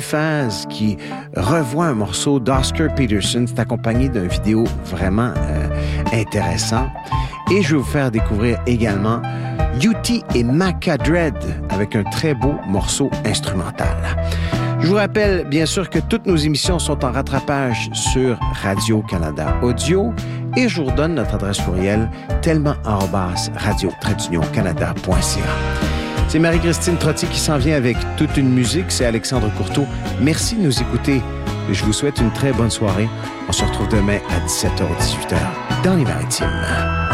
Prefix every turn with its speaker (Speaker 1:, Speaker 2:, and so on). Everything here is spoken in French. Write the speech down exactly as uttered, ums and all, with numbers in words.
Speaker 1: Eliphaz qui revoit un morceau d'Oscar Peterson. C'est accompagné d'une vidéo vraiment euh, intéressant. Et je vais vous faire découvrir également U T et Maca Dread avec un très beau morceau instrumental. Je vous rappelle bien sûr que toutes nos émissions sont en rattrapage sur Radio-Canada Audio et je vous redonne notre adresse courriel tellement arobase radio tiret union canada point c a. C'est Marie-Christine Trottier qui s'en vient avec toute une musique. C'est Alexandre Courteau. Merci de nous écouter. Je vous souhaite une très bonne soirée. On se retrouve demain à dix-sept heures dix-huit heures dans les Maritimes.